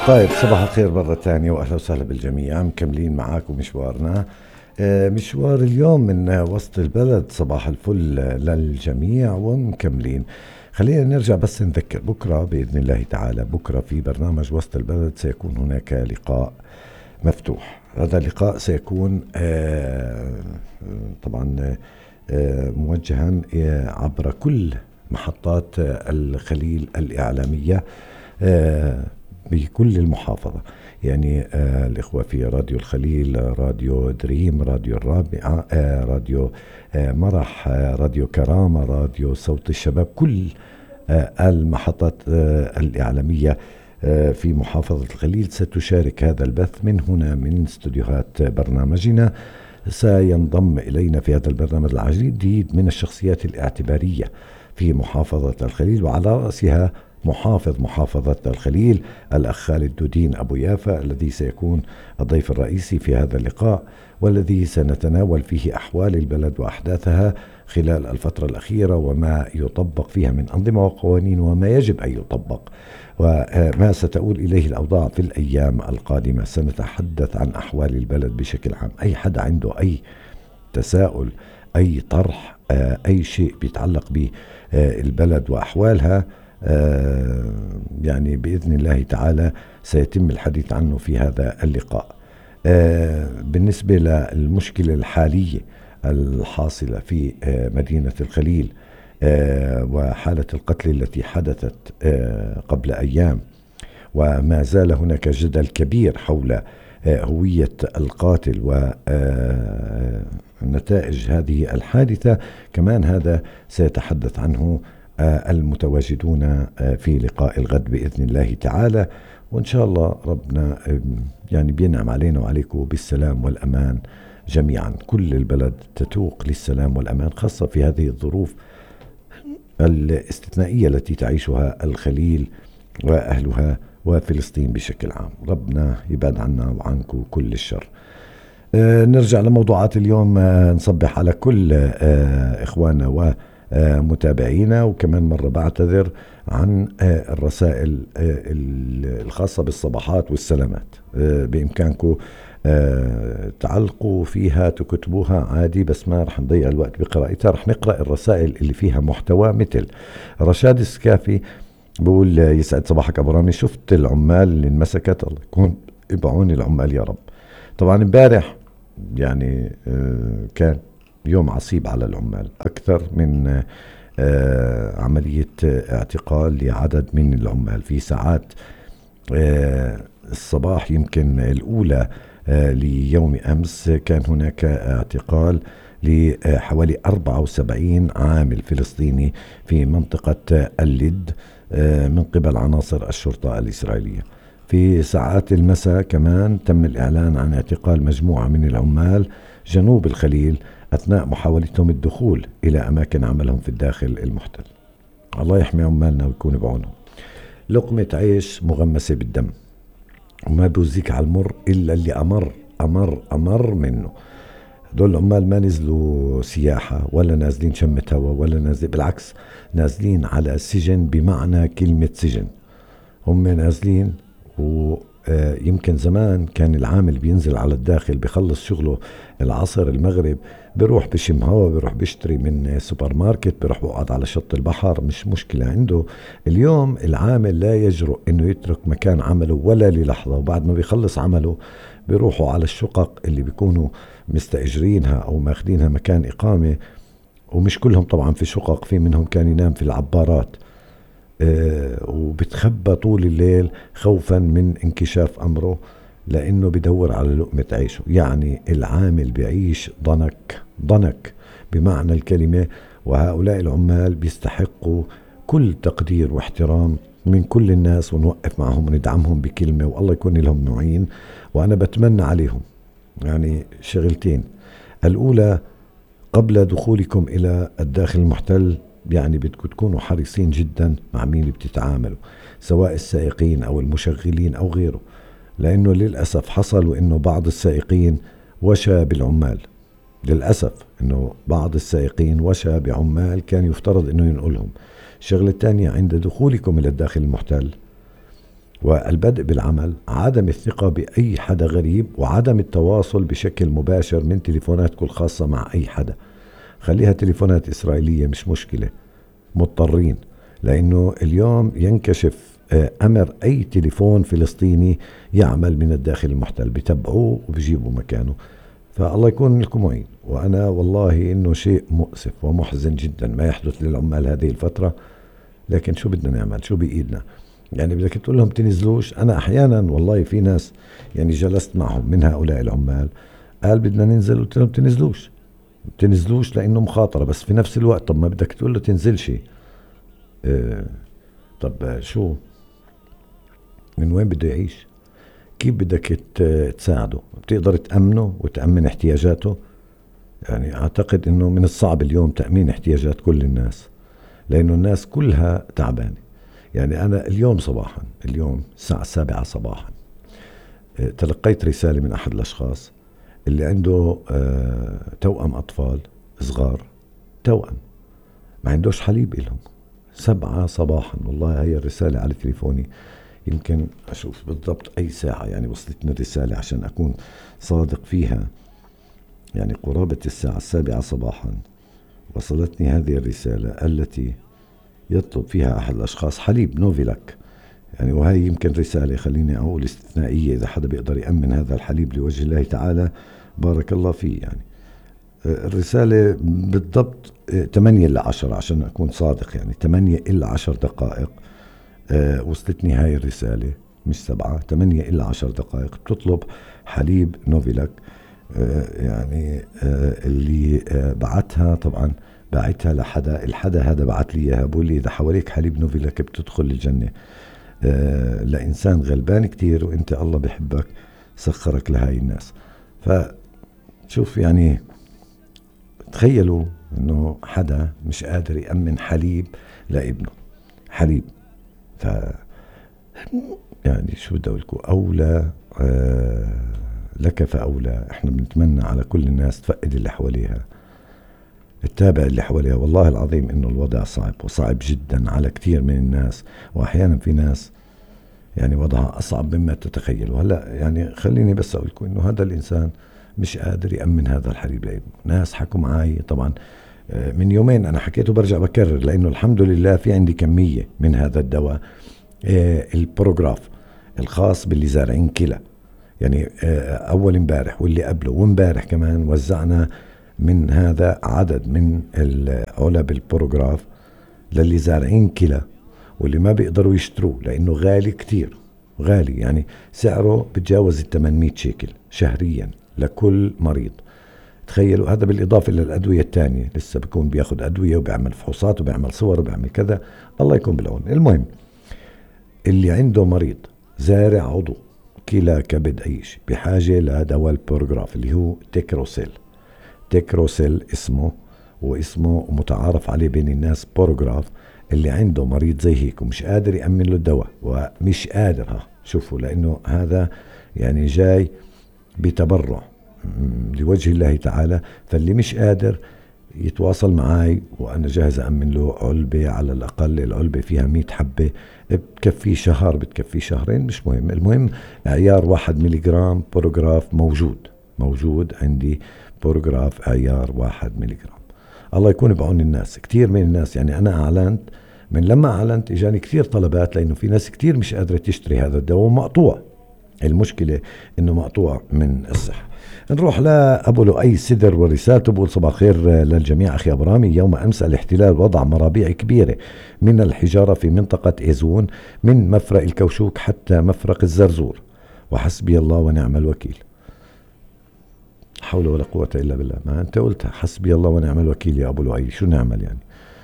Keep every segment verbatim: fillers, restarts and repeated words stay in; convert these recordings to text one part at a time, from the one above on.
طيب، صباح الخير مرة تانية وأهلا وسهلا بالجميع. مكملين معاكم مشوارنا. آه، مشوار اليوم من آه، وسط البلد. صباح الفل آه، للجميع ومكملين. خلينا نرجع بس نذكر بكرة بإذن الله تعالى. بكرة في برنامج وسط البلد سيكون هناك لقاء مفتوح. هذا اللقاء سيكون آه، طبعا آه، موجها آه، عبر كل محطات آه، الخليل الإعلامية آه، بكل المحافظة. يعني آه الإخوة في راديو الخليل، راديو دريم، راديو الرابعة، آه راديو آه مرح، آه راديو كرامة، راديو صوت الشباب، كل آه المحطات آه الإعلامية آه في محافظة الخليل ستشارك هذا البث من هنا من استوديوهات برنامجنا. سينضم إلينا في هذا البرنامج الجديد من الشخصيات الاعتبارية في محافظة الخليل، وعلى رأسها محافظ محافظة الخليل الأخ خالد دودين أبو يافا، الذي سيكون الضيف الرئيسي في هذا اللقاء، والذي سنتناول فيه أحوال البلد وأحداثها خلال الفترة الأخيرة، وما يطبق فيها من أنظمة وقوانين، وما يجب أن يطبق، وما ستؤول إليه الأوضاع في الأيام القادمة. سنتحدث عن أحوال البلد بشكل عام. أي حد عنده أي تساؤل، أي طرح، أي شيء بيتعلق بالبلد وأحوالها، آه يعني بإذن الله تعالى سيتم الحديث عنه في هذا اللقاء. آه بالنسبة للمشكلة الحالية الحاصلة في آه مدينة الخليل آه وحالة القتل التي حدثت آه قبل أيام، وما زال هناك جدل كبير حول آه هوية القاتل ونتائج هذه الحادثة، كمان هذا سيتحدث عنه المتواجدون في لقاء الغد بإذن الله تعالى. وإن شاء الله ربنا يعني بينعم علينا وعليكم بالسلام والأمان جميعا. كل البلد تتوق للسلام والأمان، خاصة في هذه الظروف الاستثنائية التي تعيشها الخليل وأهلها وفلسطين بشكل عام. ربنا يبعد عنا وعنكم كل الشر. آه نرجع لموضوعات اليوم. آه نصبح على كل آه إخواننا و متابعينا، وكمان مرة بعتذر عن الرسائل الخاصة بالصباحات والسلامات. بإمكانكم تعلقوا فيها، تكتبوها عادي، بس ما رح نضيع الوقت بقراءتها. رح نقرأ الرسائل اللي فيها محتوى، مثل رشاد السكافي بقول: يسعد صباحك أبو رامي، شفت العمال اللي انمسكت؟ الله يكون بعون العمال يا رب. طبعا امبارح يعني كان يوم عصيب على العمال، أكثر من آه عملية اعتقال لعدد من العمال في ساعات آه الصباح. يمكن الأولى آه ليوم أمس كان هناك اعتقال لحوالي أربعة وسبعين عامل فلسطيني في منطقة اللد آه من قبل عناصر الشرطة الإسرائيلية. في ساعات المساء كمان تم الإعلان عن اعتقال مجموعة من العمال جنوب الخليل أثناء محاولتهم الدخول إلى أماكن عملهم في الداخل المحتل. الله يحمي عمالنا ويكون بعونهم. لقمة عيش مغمسة بالدم، وما بيوزيك على المر إلا اللي أمر أمر أمر منه. دول العمال ما نزلوا سياحة ولا نازلين شمة هوا ولا نازلين، بالعكس نازلين على سجن بمعنى كلمة سجن. هم نازلين، ويمكن زمان كان العامل بينزل على الداخل بيخلص شغله العصر المغرب، بيروح بشم هوا، بيروح بيشتري من سوبر ماركت، بيروح بقعد على شط البحر، مش مشكلة عنده. اليوم العامل لا يجرؤ انه يترك مكان عمله ولا للحظة، وبعد ما بيخلص عمله بيروحوا على الشقق اللي بيكونوا مستأجرينها او ماخدينها مكان اقامة. ومش كلهم طبعا في شقق، في منهم كان ينام في العبارات، أه وبتخبى طول الليل خوفا من انكشاف امره، لانه بدور على لقمة عيشه. يعني العامل بيعيش ضنك ضنك بمعنى الكلمة. وهؤلاء العمال بيستحقوا كل تقدير واحترام من كل الناس، ونوقف معهم وندعمهم بكلمة، والله يكون لهم معين. وانا بتمنى عليهم يعني شغلتين: الاولى، قبل دخولكم الى الداخل المحتل يعني بدكم تكونوا حريصين جدا مع مين بتتعاملوا، سواء السائقين او المشغلين او غيره، لأنه للأسف حصل وإنه بعض السائقين وشى بالعمال. للأسف إنه بعض السائقين وشى بعمال كان يفترض إنه ينقلهم. الشغلة الثانية، عند دخولكم إلى الداخل المحتل والبدء بالعمل، عدم الثقة بأي حدا غريب، وعدم التواصل بشكل مباشر من تليفوناتكم الخاصة مع أي حدا. خليها تليفونات إسرائيلية مش مشكلة، مضطرين، لأنه اليوم ينكشف أمر أي تليفون فلسطيني يعمل من الداخل المحتل، بتبعوه وبيجيبوا مكانه. فالله يكون لكم معين. وأنا والله إنه شيء مؤسف ومحزن جدا ما يحدث للعمال هذه الفترة، لكن شو بدنا نعمل؟ شو بإيدنا؟ يعني بدك تقول لهم تنزلوش. أنا أحيانا والله في ناس يعني جلست معهم من هؤلاء العمال قال بدنا ننزل، قلت لهم تنزلوش تنزلوش لأنه مخاطرة، بس في نفس الوقت طب ما بدك تقول له تنزلش. اه طب شو، من وين بده يعيش؟ كيف بدك تساعده؟ بتقدر تأمنه وتأمن احتياجاته؟ يعني أعتقد أنه من الصعب اليوم تأمين احتياجات كل الناس، لأنه الناس كلها تعبانة. يعني أنا اليوم صباحا اليوم الساعة السابعة صباحا تلقيت رسالة من أحد الأشخاص اللي عنده توأم أطفال صغار، توأم ما عندوش حليب إلهم. سبعة صباحا والله هي الرسالة على تليفوني، يمكن أشوف بالضبط أي ساعة يعني وصلتني الرسالة عشان أكون صادق فيها. يعني قرابة الساعة السابعة صباحا وصلتني هذه الرسالة التي يطلب فيها أحد الأشخاص حليب نوفيلاك. يعني وهي يمكن رسالة خليني أقول استثنائية، إذا حدا بيقدر يأمن هذا الحليب لوجه الله تعالى بارك الله فيه. يعني الرسالة بالضبط ثمانية إلى عشرة عشان أكون صادق، يعني ثمانية إلى عشر دقائق أه وصلتني هاي الرسالة، مش سبعة، ثمانية إلى عشر دقائق بتطلب حليب نوفيلاك. أه يعني أه اللي أه بعتها طبعا بعتها لحدا، الحدا هذا بعت لي اياها بقول لي إذا حواليك حليب نوفيلاك بتدخل الجنة. أه لإنسان غلبان كتير وإنت الله بحبك سخرك لهاي الناس. فشوف يعني تخيلوا إنه حدا مش قادر يأمن حليب لابنه، حليب. ف يعني شو بدي أقول لكم، أولى أه لك فأولى. إحنا بنتمنى على كل الناس تفقد اللي حواليها، التابع اللي حواليها. والله العظيم إنه الوضع صعب وصعب جدا على كتير من الناس، وأحيانا في ناس يعني وضعها أصعب مما تتخيلوا. هلا يعني خليني بس أقول لكم إنه هذا الإنسان مش قادر يأمن هذا الحليب لابنه. ناس حكوا معي طبعا من يومين، أنا حكيته برجع بكرر لأنه الحمد لله في عندي كمية من هذا الدواء البروغراف الخاص باللي زارعين كلى. يعني أول امبارح واللي قبله وامبارح كمان وزعنا من هذا عدد من العلب البروغراف للي زارعين كلى واللي ما بيقدروا يشتروه لأنه غالي كتير، غالي. يعني سعره بتجاوز الثمانمائة شيكل شهريا لكل مريض. تخيلوا هذا بالإضافة للأدوية التانية، لسه بيكون بياخد أدوية وبيعمل فحوصات وبيعمل صور وبيعمل كذا، الله يكون بالعون. المهم اللي عنده مريض زارع عضو كلى كبد أي شيء بحاجة لدواء البروغراف اللي هو تيكروسيل. تيكروسيل اسمه واسمه متعارف عليه بين الناس بروغراف. اللي عنده مريض زي هيك ومش قادر يأمن له الدواء، ومش قادر، ها شوفوا، لأنه هذا يعني جاي بتبرع لوجه الله تعالى. فاللي مش قادر يتواصل معاي وأنا جاهز أأمن له علبة، على الأقل العلبة فيها مئة حبة بتكفي شهر، بتكفي شهرين، مش مهم. المهم عيار واحد ميليغرام بروغراف موجود موجود عندي، بروغراف عيار واحد ميليغرام. الله يكون بعون الناس. كتير من الناس يعني أنا أعلنت، من لما أعلنت إجاني كتير طلبات، لأنه في ناس كتير مش قادرة تشتري هذا الدواء مقطوع. المشكلة إنه مقطوع من الصحة. نروح لأبو لؤي سدر ورسالته، بقول صباح الخير للجميع أخي أبرامي. يوم أمس الاحتلال وضع مرابيع كبيرة من الحجارة في منطقة إيزون من مفرق الكوشوك حتى مفرق الزرزور، وحسبي الله ونعم الوكيل. حول ولا قوة إلا بالله. ما أنت قلت حسبي الله ونعم الوكيل يا أبو لؤي، شو نعمل يعني؟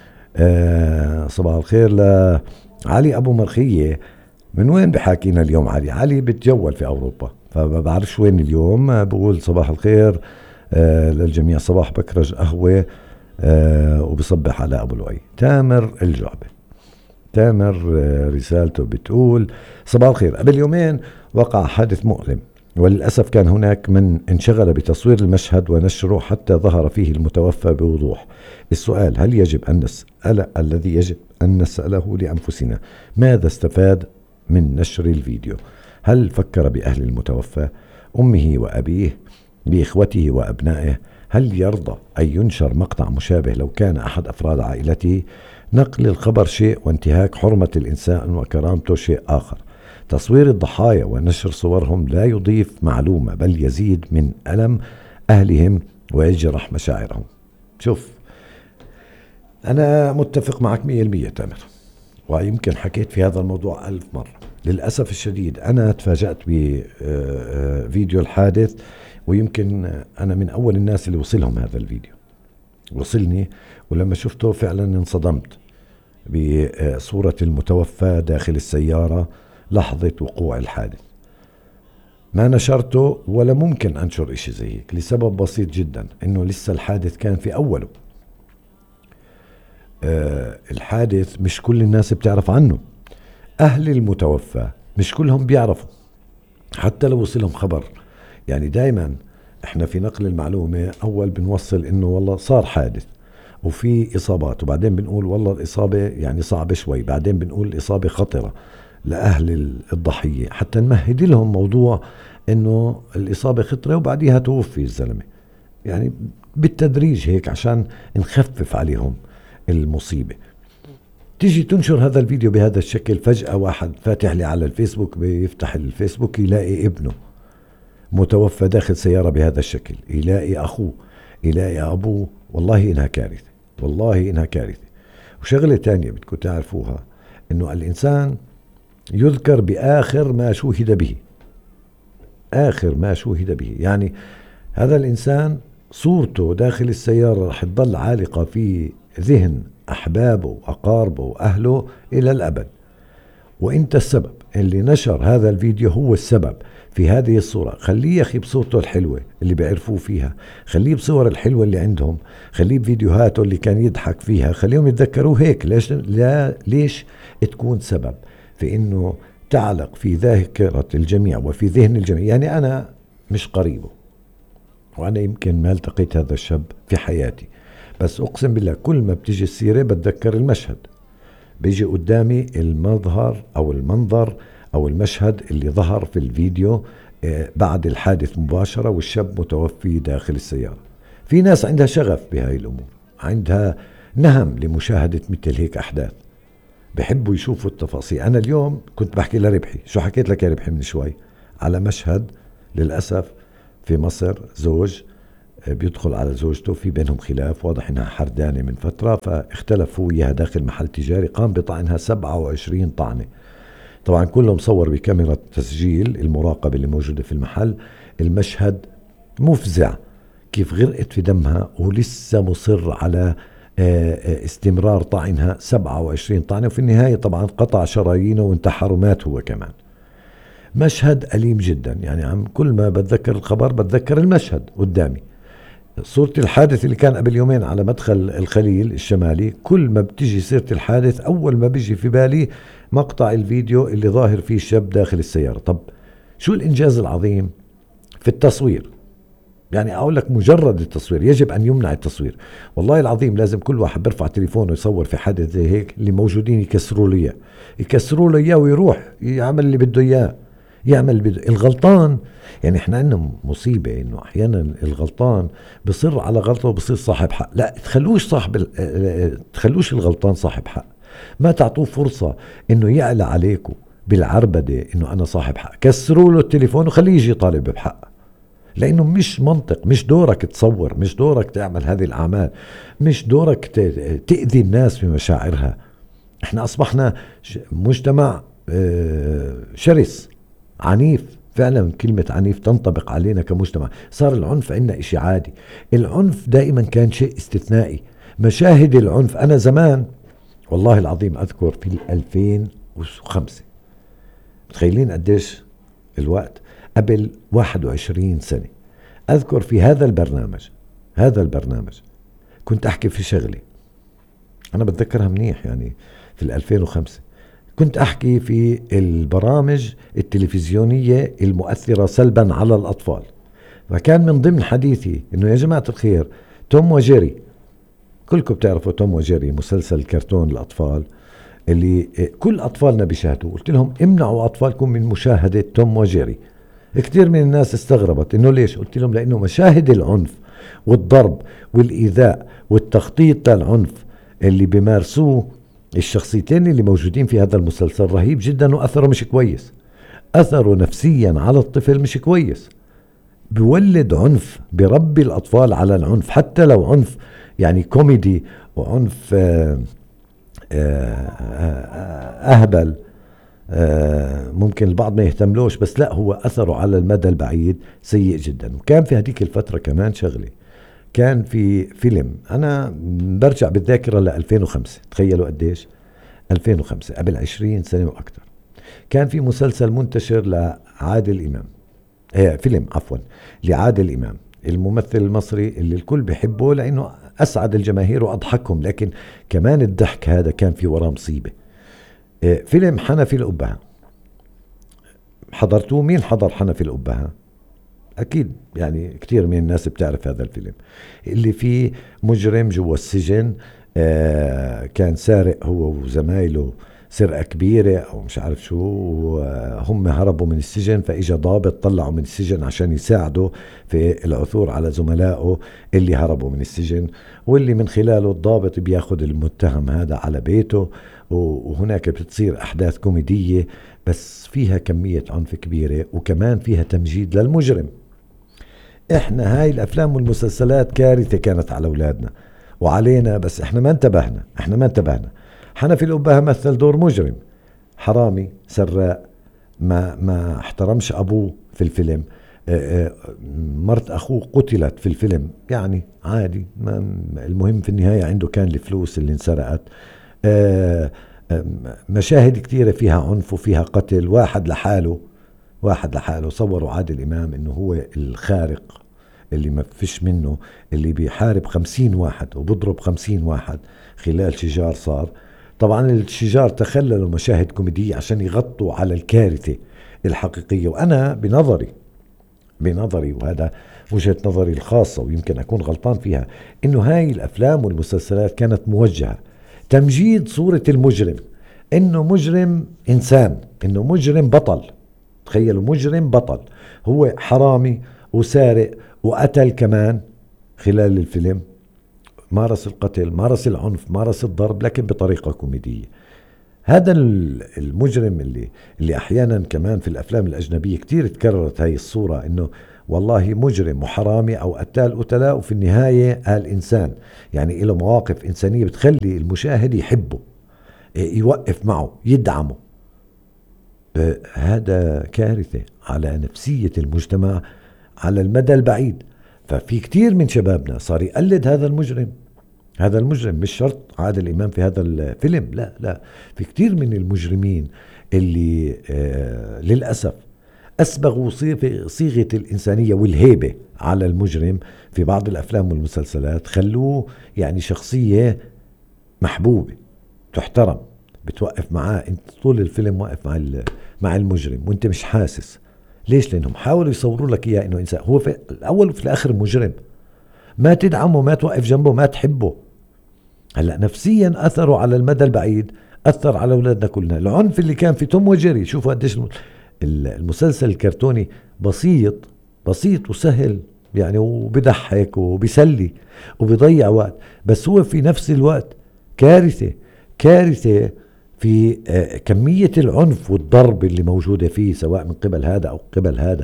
آه صباح الخير لعلي أبو مرخية. من وين بحاكينا اليوم علي؟ علي بتجول في أوروبا فما بعرفش وين اليوم. بقول صباح الخير آه للجميع، صباح بكرج قهوة آه وبصبح على أبو لؤي. تامر الجعبة، تامر آه رسالته بتقول صباح الخير. قبل يومين وقع حادث مؤلم، وللأسف كان هناك من انشغل بتصوير المشهد ونشره حتى ظهر فيه المتوفى بوضوح. السؤال: هل يجب أن نسأل الذي يجب أن نسأله لأنفسنا ماذا استفاد من نشر الفيديو. هل فكر بأهل المتوفى، أمه وأبيه، بإخوته وأبنائه؟ هل يرضى أن ينشر مقطع مشابه لو كان أحد أفراد عائلته؟ نقل الخبر شيء وانتهاك حرمة الإنسان وكرامته شيء آخر. تصوير الضحايا ونشر صورهم لا يضيف معلومة بل يزيد من ألم أهلهم ويجرح مشاعرهم. شوف، أنا متفق معك مية المية تامر، ويمكن حكيت في هذا الموضوع ألف مرة. للأسف الشديد أنا تفاجأت بفيديو الحادث، ويمكن أنا من أول الناس اللي وصلهم هذا الفيديو، وصلني، ولما شفته فعلا انصدمت بصورة المتوفى داخل السيارة لحظة وقوع الحادث. ما نشرته ولا ممكن أنشر إشي زي هيك لسبب بسيط جدا، إنه لسه الحادث كان في أوله. أه الحادث مش كل الناس بتعرف عنه، أهل المتوفى مش كلهم بيعرفوا حتى لو وصلهم خبر. يعني دايما احنا في نقل المعلومة أول بنوصل إنه والله صار حادث وفي إصابات، وبعدين بنقول والله الإصابة يعني صعبة شوي، بعدين بنقول الإصابة خطرة لأهل الضحية حتى نمهد لهم موضوع إنه الإصابة خطرة وبعديها توفي الزلمة، يعني بالتدريج هيك عشان نخفف عليهم المصيبة. تيجي تنشر هذا الفيديو بهذا الشكل، فجأة واحد فاتح لي على الفيسبوك، بيفتح الفيسبوك يلاقي ابنه متوفى داخل سيارة بهذا الشكل، يلاقي أخوه، يلاقي أبوه. والله إنها كارثة، والله إنها كارثة. وشغلة تانية بدكم تعرفوها، إنه الإنسان يذكر بآخر ما شوهد به، آخر ما شوهد به. يعني هذا الإنسان صورته داخل السيارة رح تضل عالقة في ذهن أحبابه وأقاربه وأهله إلى الأبد. وإنت السبب، اللي نشر هذا الفيديو هو السبب في هذه الصورة. خليه يا أخي بصورته الحلوة اللي بيعرفوه فيها، خليه بصور الحلوة اللي عندهم، خليه بفيديوهاته اللي كان يضحك فيها، خليهم يتذكروه هيك. ليش لا ليش تكون سبب في إنه تعلق في ذاكرة الجميع وفي ذهن الجميع؟ يعني أنا مش قريبه، وأنا يمكن ما التقيت هذا الشاب في حياتي، بس أقسم بالله كل ما بتيجي السيرة بتذكر المشهد، بيجي قدامي المظهر أو المنظر أو المشهد اللي ظهر في الفيديو بعد الحادث مباشرة، والشاب متوفي داخل السيارة. في ناس عندها شغف بهاي الأمور، عندها نهم لمشاهدة مثل هيك أحداث، بحبوا يشوفوا التفاصيل. أنا اليوم كنت بحكي لربحي، شو حكيت لك يا ربحي من شوي، على مشهد للأسف في مصر، زوج بيدخل على زوجته، في بينهم خلاف، واضح انها حردانة من فترة، فاختلفوا وياها داخل محل تجاري، قام بطعنها سبعة وعشرين طعنة. طبعا كله مصور بكاميرا تسجيل المراقبة اللي موجودة في المحل. المشهد مفزع، كيف غرقت في دمها ولسه مصر على استمرار طعنها سبعة وعشرين طعنة، وفي النهاية طبعا قطع شرايينه وانتحر ومات هو كمان. مشهد أليم جدا، يعني عم كل ما بتذكر الخبر بتذكر المشهد قدامي. صورة الحادث اللي كان قبل يومين على مدخل الخليل الشمالي، كل ما بتجي سيرة الحادث أول ما بيجي في بالي مقطع الفيديو اللي ظاهر فيه الشاب داخل السيارة. طب شو الإنجاز العظيم في التصوير؟ يعني أقول لك مجرد التصوير، يجب أن يمنع التصوير. والله العظيم لازم كل واحد بيرفع تليفونه يصور في حادث زي هيك، اللي موجودين يكسروا له إياه، يكسروا له إياه ويروح يعمل اللي بده إياه، يعمل بده. الغلطان، يعني احنا عندنا مصيبة انه احيانا الغلطان بصر على غلطه وبصير صاحب حق. لا، تخلوش صاحب تخلوش الغلطان صاحب حق، ما تعطوه فرصة انه يعلى عليكم بالعربدة انه انا صاحب حق. كسروا له التليفون وخليه يجي طالب بحق، لانه مش منطق، مش دورك تصور، مش دورك تعمل هذه الاعمال، مش دورك تأذي الناس في مشاعرها. احنا اصبحنا مجتمع شرس عنيف، فعلا كلمة عنيف تنطبق علينا كمجتمع. صار العنف عندنا اشي عادي. العنف دائما كان شيء استثنائي. مشاهد العنف، انا زمان والله العظيم اذكر في ألفين وخمسة، متخيلين قديش الوقت، قبل واحد وعشرين سنة، اذكر في هذا البرنامج هذا البرنامج كنت احكي في شغلة انا بتذكرها منيح، يعني في ألفين وخمسة كنت أحكي في البرامج التلفزيونية المؤثرة سلبا على الأطفال. فكان من ضمن حديثي إنه يا جماعة الخير، توم وجيري، كلكم بتعرفوا توم وجيري، مسلسل كرتون الأطفال اللي كل أطفالنا بيشاهدوا. قلت لهم امنعوا أطفالكم من مشاهدة توم وجيري. كتير من الناس استغربت إنه ليش. قلت لهم لأنه مشاهد العنف والضرب والإيذاء والتخطيط للعنف اللي بيمارسوه الشخصيتين اللي موجودين في هذا المسلسل رهيب جدا، وأثره مش كويس. أثره نفسيا على الطفل مش كويس، بيولد عنف، بربي الأطفال على العنف، حتى لو عنف يعني كوميدي وعنف آه أهبل ممكن البعض ما يهتملوش، بس لا، هو أثره على المدى البعيد سيء جدا. وكان في هذيك الفترة كمان شغلة، كان في فيلم، أنا برجع بالذاكرة ل ألفين وخمسة، تخيلوا قديش، ألفين وخمسة قبل عشرين سنة وأكثر. كان في مسلسل منتشر لعادل إمام، ايه فيلم عفوا لعادل إمام، الممثل المصري اللي الكل بيحبه لأنه أسعد الجماهير وأضحكهم، لكن كمان الضحك هذا كان في وراه مصيبة. إيه فيلم حنفي الأبهة. حضرتوه؟ مين حضر حنفي الأبهة؟ أكيد يعني كتير من الناس بتعرف هذا الفيلم، اللي فيه مجرم جوا السجن، آه كان سارق هو وزمايله سرقة كبيرة أو مش عارف شو، وهم هربوا من السجن، فإجا ضابط طلعوا من السجن عشان يساعدوا في العثور على زملائه اللي هربوا من السجن، واللي من خلاله الضابط بياخد المتهم هذا على بيته. وهناك بتصير أحداث كوميدية بس فيها كمية عنف كبيرة، وكمان فيها تمجيد للمجرم. احنا هاي الأفلام والمسلسلات كارثة كانت على أولادنا وعلينا، بس احنا ما انتبهنا احنا ما انتبهنا حنفي الأبهة مثل دور مجرم، حرامي سراق، ما ما احترمش أبوه في الفيلم، مرت أخوه قتلت في الفيلم، يعني عادي، ما المهم في النهاية عنده كان الفلوس اللي انسرقت. مشاهد كتيرة فيها عنف وفيها قتل، واحد لحاله واحد لحاله صوروا عادل إمام إنه هو الخارق اللي ما فيش منه، اللي بيحارب خمسين واحد وبضرب خمسين واحد خلال شجار صار. طبعا الشجار تخللوا مشاهد كوميدية عشان يغطوا على الكارثة الحقيقية. وأنا بنظري بنظري وهذا وجهة نظري الخاصة ويمكن أكون غلطان فيها، إنه هاي الأفلام والمسلسلات كانت موجهة تمجيد صورة المجرم، إنه مجرم إنسان، إنه مجرم بطل. تخيلوا مجرم بطل، هو حرامي وسارق وقتل كمان خلال الفيلم، مارس القتل، مارس العنف، مارس الضرب، لكن بطريقة كوميدية. هذا المجرم اللي اللي أحيانا كمان في الأفلام الأجنبية كتير تكررت هاي الصورة، إنه والله مجرم وحرامي أو قتال قتلاء، وفي النهاية قال إنسان، يعني له مواقف إنسانية بتخلي المشاهد يحبه، يوقف معه، يدعمه. هذا كارثة على نفسية المجتمع على المدى البعيد. ففي كتير من شبابنا صار يقلد هذا المجرم هذا المجرم مش شرط عادل إمام في هذا الفيلم، لا لا، في كتير من المجرمين اللي آه للأسف أسبغوا صيغة الإنسانية والهيبة على المجرم في بعض الأفلام والمسلسلات، خلوه يعني شخصية محبوبة تحترم، بتوقف معاه انت طول الفيلم واقف مع مع المجرم وانت مش حاسس. ليش؟ لانهم حاولوا يصوروا لك اياه انه انسان، هو في الاول وفي الاخر مجرم، ما تدعمه، ما توقف جنبه، ما تحبه. هلا نفسيا اثره على المدى البعيد، اثر على اولادنا كلنا. العنف اللي كان في توم وجيري، شوفوا قديش المسلسل الكرتوني بسيط بسيط وسهل يعني، وبضحك وبيسلي وبيضيع وقت، بس هو في نفس الوقت كارثة كارثة في كمية العنف والضرب اللي موجودة فيه، سواء من قبل هذا أو قبل هذا،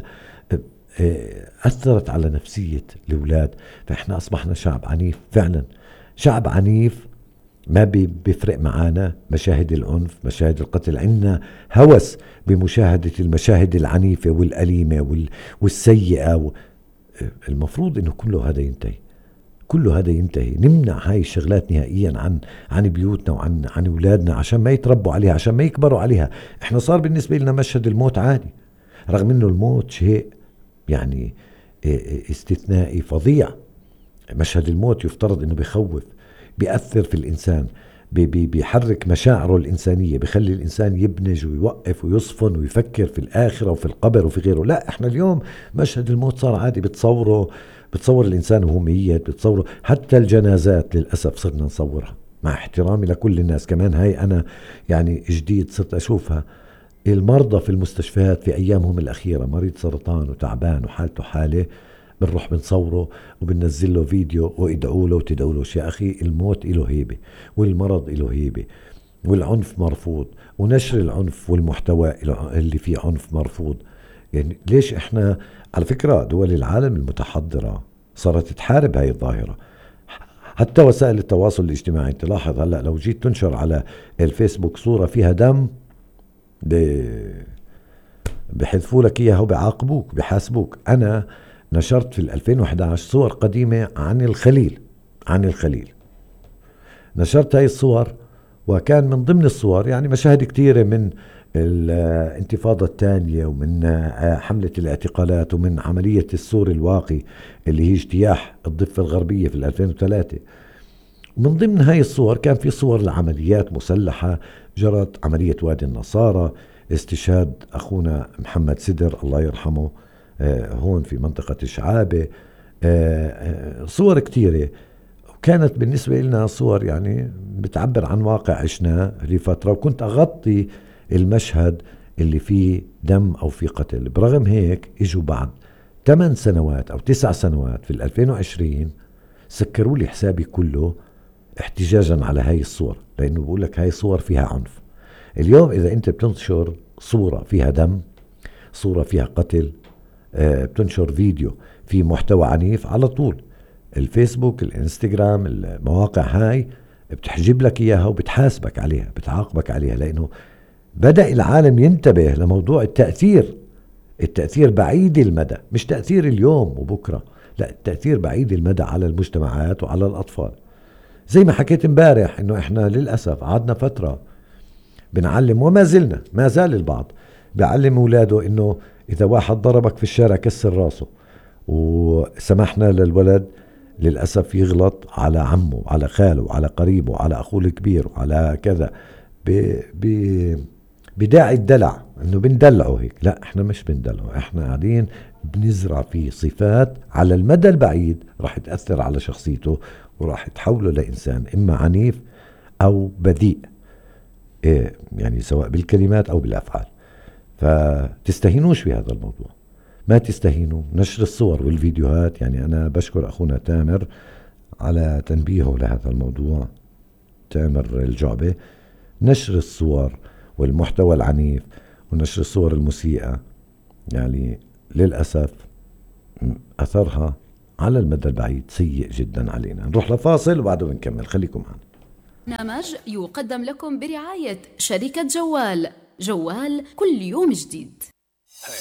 أثرت على نفسية الأولاد. فإحنا أصبحنا شعب عنيف فعلا، شعب عنيف، ما بيفرق معانا مشاهد العنف، مشاهد القتل، عندنا هوس بمشاهدة المشاهد العنيفة والأليمة والسيئة. المفروض إنه كله هذا ينتهي، كله هذا ينتهي، نمنع هاي الشغلات نهائيا عن عن بيوتنا وعن عن اولادنا، عشان ما يتربوا عليها، عشان ما يكبروا عليها. احنا صار بالنسبه لنا مشهد الموت عادي، رغم انه الموت شيء يعني استثنائي فظيع. مشهد الموت يفترض انه بيخوف، بيأثر في الانسان، بيحرك مشاعره الإنسانية، بيخلي الإنسان يبنج ويوقف ويصفن ويفكر في الآخرة وفي القبر وفي غيره. لا، احنا اليوم مشهد الموت صار عادي، بتصوره، بتصور الإنسان وهو ميت، بتصوره، حتى الجنازات للأسف صرنا نصورها، مع احترامي لكل الناس. كمان هاي أنا يعني جديد صرت أشوفها، المرضى في المستشفيات في أيامهم الأخيرة، مريض سرطان وتعبان وحالته حالة، بنروح بنصوره وبننزل له فيديو وادعوا له وتدعوا له. يا أخي الموت له هيبة، والمرض له هيبة، والعنف مرفوض، ونشر العنف والمحتوى اللي فيه عنف مرفوض. يعني ليش احنا على فكرة دول العالم المتحضرة صارت تحارب هاي الظاهرة. حتى وسائل التواصل الاجتماعي تلاحظ هلأ لو جيت تنشر على الفيسبوك صورة فيها دم بحذفوا لك اياها وبعاقبوك بحاسبوك. انا نشرت في ألفين وإحدى عشر صور قديمة عن الخليل، عن الخليل نشرت هاي الصور، وكان من ضمن الصور يعني مشاهد كتيرة من الانتفاضة الثانية ومن حملة الاعتقالات ومن عملية السور الواقي اللي هي اجتياح الضفة الغربية في ألفين وثلاثة. من ضمن هاي الصور كان في صور لعمليات مسلحة جرت، عملية وادي النصارى، استشهاد أخونا محمد سدر الله يرحمه هون في منطقة شعابة، صور كتيرة. وكانت بالنسبة لنا صور يعني بتعبر عن واقع عشناه لفترة، وكنت أغطي المشهد اللي فيه دم أو فيه قتل. برغم هيك إجوا بعد ثمان سنوات أو تسع سنوات في ألفين وعشرين سكروا لي حسابي كله احتجاجا على هاي الصور، لأنه بقول لك هاي صور فيها عنف. اليوم إذا أنت بتنشر صورة فيها دم، صورة فيها قتل، آه بتنشر فيديو في محتوى عنيف، على طول الفيسبوك الانستغرام المواقع هاي بتحجب لك إياها وبتحاسبك عليها، بتعاقبك عليها، لأنه بدأ العالم ينتبه لموضوع التأثير. التأثير بعيد المدى، مش تأثير اليوم وبكرة، لا، التأثير بعيد المدى على المجتمعات وعلى الأطفال. زي ما حكيت امبارح انه احنا للأسف عادنا فترة بنعلم، وما زلنا ما زال البعض بيعلم اولاده انه اذا واحد ضربك في الشارع كسر راسه، وسمحنا للولد للأسف يغلط على عمه، على خاله، على قريبه، على اخوه الكبير، وعلى كذا ب... ب... بداعي الدلع، انه بندلعه هيك. لا، احنا مش بندلعه، احنا قاعدين بنزرع فيه صفات على المدى البعيد راح تأثر على شخصيته، وراح تحوله لإنسان إما عنيف أو بذيء، إيه يعني سواء بالكلمات أو بالأفعال. فتستهينوش بهذا الموضوع، ما تستهينوا. نشر الصور والفيديوهات، يعني أنا بشكر أخونا تامر على تنبيهه لهذا الموضوع، تامر الجعبة. نشر الصور والمحتوى العنيف ونشر الصور المسيئة يعني للأسف أثرها على المدى البعيد سيء جدا علينا. نروح لفاصل وبعده بنكمل، خليكم معنا. برنامج يقدم لكم برعاية شركة جوال، جوال كل يوم جديد.